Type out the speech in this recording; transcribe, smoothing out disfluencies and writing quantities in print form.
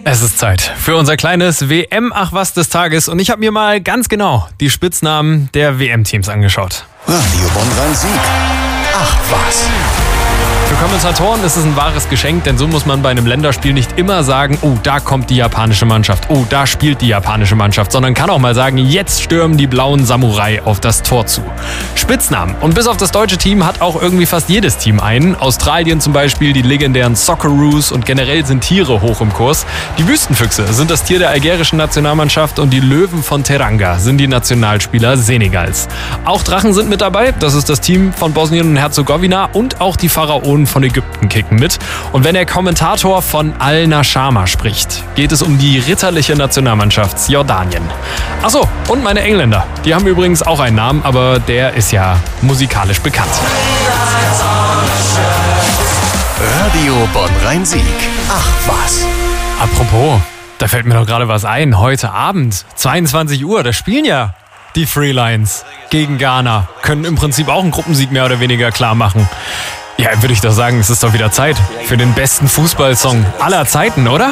Es ist Zeit für unser kleines WM-Ach-was des Tages und ich habe mir mal ganz genau die Spitznamen der WM-Teams angeschaut. Radio Bonn-Rhein-Sieg. Ach was. Für Kommentatoren ist es ein wahres Geschenk, denn so muss man bei einem Länderspiel nicht immer sagen, oh, da kommt die japanische Mannschaft, oh, da spielt die japanische Mannschaft, sondern kann auch mal sagen, jetzt stürmen die blauen Samurai auf das Tor zu. Spitznamen. Und bis auf das deutsche Team hat auch irgendwie fast jedes Team einen. Australien zum Beispiel, die legendären Socceroos und generell sind Tiere hoch im Kurs. Die Wüstenfüchse sind das Tier der algerischen Nationalmannschaft und die Löwen von Teranga sind die Nationalspieler Senegals. Auch Drachen sind mit dabei, das ist das Team von Bosnien und Herzegowina und auch die Pharaonen von Ägypten kicken mit. Und wenn der Kommentator von Al-Nashama spricht, geht es um die ritterliche Nationalmannschaft Jordanien. Achso, und meine Engländer. Die haben übrigens auch einen Namen, aber der ist ja musikalisch bekannt. Radio Bonn-Rhein-Sieg. Ach was. Apropos, da fällt mir doch gerade was ein. Heute Abend, 22 Uhr, da spielen ja die Free Lions gegen Ghana. Können im Prinzip auch einen Gruppensieg mehr oder weniger klar machen. Ja, würde ich doch sagen, es ist doch wieder Zeit für den besten Fußballsong aller Zeiten, oder?